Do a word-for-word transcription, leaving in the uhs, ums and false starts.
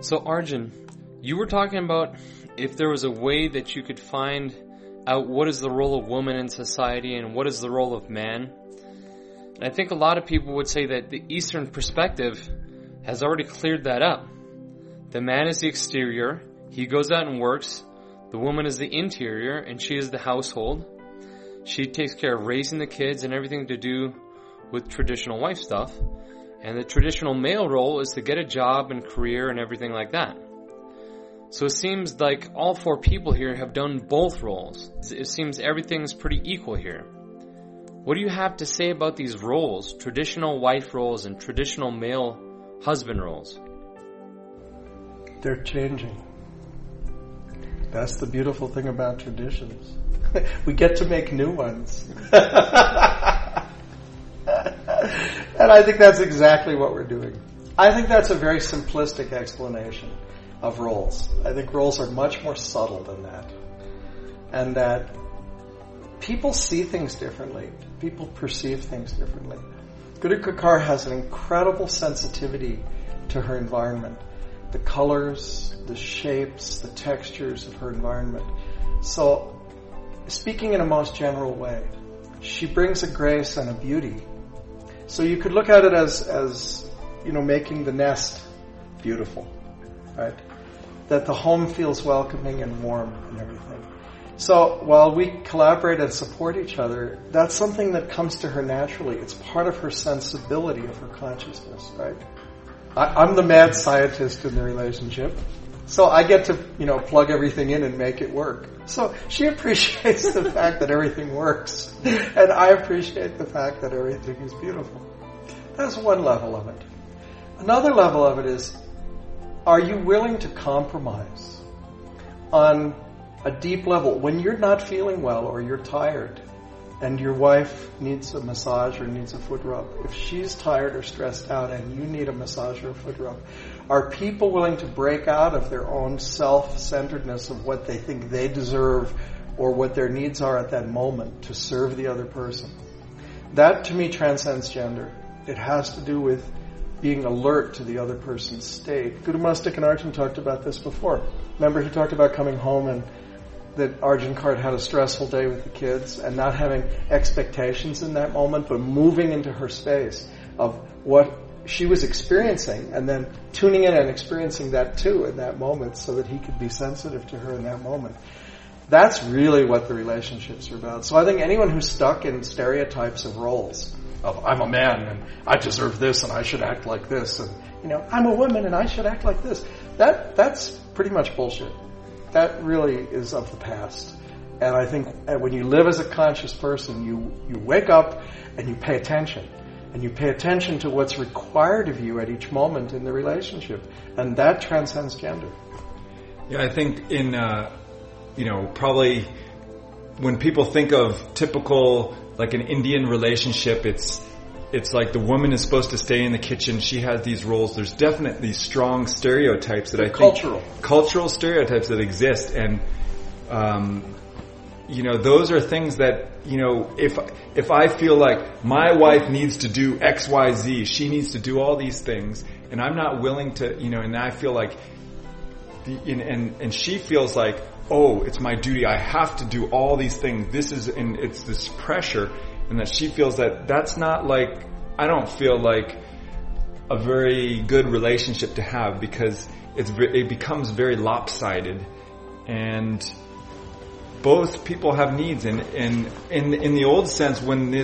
So Arjun, you were talking about if there was a way that you could find out what is the role of woman in society and what is the role of man. And I think a lot of people would say that the Eastern perspective has already cleared that up. The man is the exterior, he goes out and works. The woman is the interior, and she is the household. She takes care of raising the kids and everything to do with traditional wife stuff. And the traditional male role is to get a job and career and everything like that. So it seems like all four people here have done both roles. It seems everything's pretty equal here. What do you have to say about these roles, traditional wife roles and traditional male husband roles? They're changing. That's the beautiful thing about traditions. We get to make new ones. And I think that's exactly what we're doing. I think that's a very simplistic explanation of roles. I think roles are much more subtle than that. And that people see things differently. People perceive things differently. Guru Kakar has an incredible sensitivity to her environment. The colors, the shapes, the textures of her environment. So, speaking in a most general way, she brings a grace and a beauty. So you could look at it as, as, you know, making the nest beautiful, right? That the home feels welcoming and warm and everything. So while we collaborate and support each other, that's something that comes to her naturally. It's part of her sensibility, of her consciousness, right? I, I'm the mad scientist in the relationship. So I get to, you know, plug everything in and make it work. So she appreciates the fact that everything works. And I appreciate the fact that everything is beautiful. That's one level of it. Another level of it is, are you willing to compromise on a deep level? When you're not feeling well or you're tired and your wife needs a massage or needs a foot rub, if she's tired or stressed out and you need a massage or a foot rub, are people willing to break out of their own self-centeredness of what they think they deserve or what their needs are at that moment to serve the other person? That, to me, transcends gender. It has to do with being alert to the other person's state. Guru Mastak and Arjun talked about this before. Remember, he talked about coming home and that Arjun Kart had a stressful day with the kids and not having expectations in that moment, but moving into her space of what she was experiencing and then tuning in and experiencing that too in that moment so that he could be sensitive to her in that moment. That's really what the relationships are about. So I think anyone who's stuck in stereotypes of roles, of I'm a man and I deserve this and I should act like this, and you know, I'm a woman and I should act like this, that that's pretty much bullshit. That really is of the past. And I think when you live as a conscious person, you, you wake up and you pay attention. And you pay attention to what's required of you at each moment in the relationship. And that transcends gender. Yeah, I think in, uh, you know, probably when people think of typical, like an Indian relationship, it's it's like the woman is supposed to stay in the kitchen. She has these roles. There's definitely strong stereotypes that I think... Cultural. Cultural stereotypes that exist. And, um, you know, those are things that, you know, if if I feel like my wife needs to do X, Y, Z, she needs to do all these things, and I'm not willing to, you know, and I feel like, the, and, and, and she feels like, oh, it's my duty, I have to do all these things, this is, and it's this pressure, and that she feels that that's not like, I don't feel like a very good relationship to have, because it's it becomes very lopsided, and both people have needs, and, and in in the old sense, when this